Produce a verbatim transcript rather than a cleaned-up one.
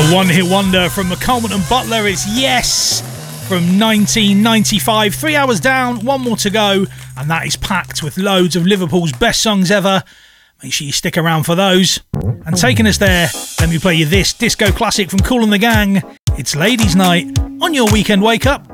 A one-hit wonder from McColman and Butler. It's Yes from nineteen ninety-five. Three hours down, one more to go, and that is packed with loads of Liverpool's best songs ever. Make sure you stick around for those. And taking us there, let me play you this disco classic from Kool and the Gang. It's Ladies' Night on your weekend wake up.